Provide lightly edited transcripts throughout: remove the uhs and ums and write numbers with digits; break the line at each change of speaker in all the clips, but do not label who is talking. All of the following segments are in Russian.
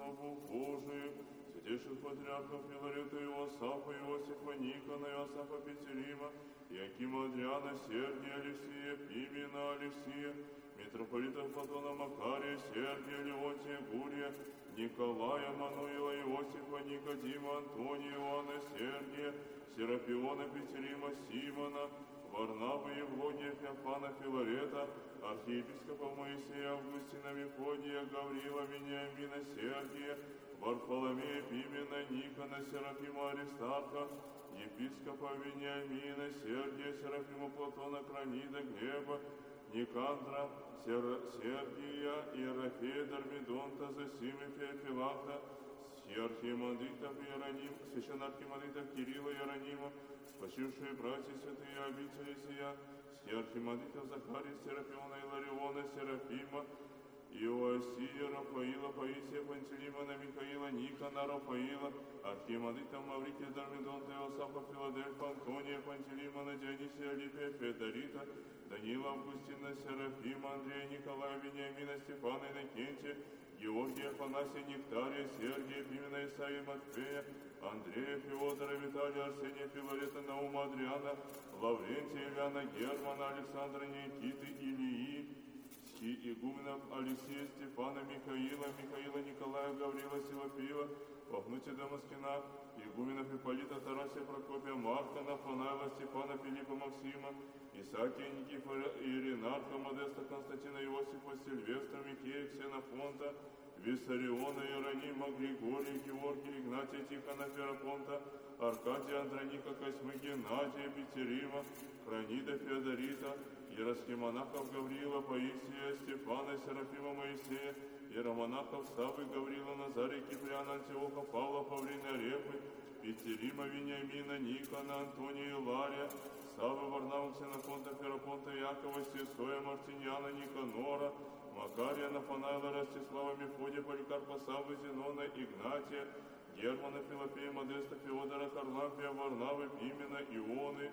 Бог Божий, святейших патриархов Филарета, Иосафа, Иосифа, Никона, Иосафа, Петерима, Иакима, Адриана, Сергия, Алексия, Пимена, Алексия, митрополитов Платона, Макария, Сергия, Леонтия, Гурия, Николая, Мануила, Иосифа, Никодима, Антония, Иоанна, Сергия, Серафиона, Петерима, Симона, Варнавы, Евлогия, Феофана, Филарета, архиепископа Моисея, Августина, Мефодия, Гаврила, Вениамина, Сергия, Варфоломея, Пимена, Никона, Серафима, Аристарха, епископа Вениамина, Сергия, Серафима, Платона, Кранида, Глеба, Никандра, Сергия, Иерофея, Дармидонта, Зосимы, Феофилакта, архимандритов Иероним, священноархимандритов Кирилла Иеронима, спасившие братья святые обители сия, архимандритов Захария, Серафиона, Илариона, Серафима, Иоасия, Рафаила, Паисия, Пантелеймона, Михаила, Никона, Рафаила, архимандритов Маврикия, Дармидонта, Иосафа, Филадельфа, Антония, Пантелеймона, Дионисия, Липия, Феодорита, Данила, Августина, Серафима, Андрея, Николая, Вениамина, Стефана, Иннокентия, Георгия, Афанасия, Нектария, Сергия, Пимена, Исаия, Матфея, Андрея, Феодора, Виталия, Арсения, Филарета, Наума, Адриана, Лаврентия, Ильяна, Германа, Александра, Никиты, Илии, игуменов Алексея, Стефана, Михаила, Николая, Гаврила, Силопиева, Пафнутия, Дамаскина, игуменов Ипполита, Тарасия, Прокопия, Марка, Нафанаила, Стефана, Филиппа, Максима, Исаакия, Никифора, Иринарха, Модеста, Константина, Иосифа, Сильвестра, Микея, Ксенофонта, Виссариона, Иеронима, Григория, Георгия, Игнатия, Тихона, Ферапонта, Аркадия, Андроника, Косьмы, Геннадия, Петерима, Хранида, Феодорита, иеросхимонахов Гавриила, Паисия, Стефана, Серафима, Моисея, иеромонахов Савы, Гаврила, Назария, Киприана, Антиоха, Павла, Павлина, Репы, Петерима, Вениамина, Никона, Антония, Илария, Савы, Варнава, Ксенофонта, Ферапонта, Якова, Сесоя, Мартиньяна, Никанора, Макария, Нафанаила, Ростислава, Мефодия, Поликарпа, Савы, Зенона, Игнатия, Германа, Филопея, Модеста, Феодора, Харлампия, Варнавы, Пимена, Ионы,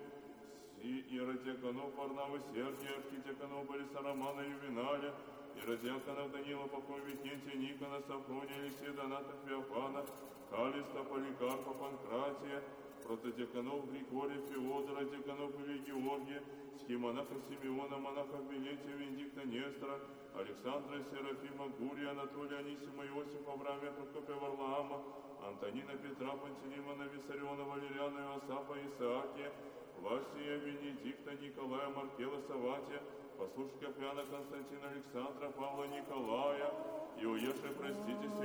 Иродиаконов, Варнавы, Сергия, архидиаконов Бориса, Романа, Ювеналя, иродиаконов Данила, Пахом, Викентия, Никона, Сафрония, Алексея, Доната, Феофана, Калиста, Поликарпа, Панкратия, протодиаконов Григория, Феодора, диаконов Ильи, Георгия, схимонаха Симеона, монаха Милетия, Венедикта, Нестора, Александра, Серафима, Гурия, Анатолия, Анисима, Иосифа, Авраамия, Прокопия, Варлаама, Антонина, Петра, Пантелеймона, Виссариона, Валериана, Иосафа, Исаакия, Васия, Венедикта, Николая, Маркела, Саватия, послушника Пиана, Константина, Александра, Павла, Николая, и уеши, простите,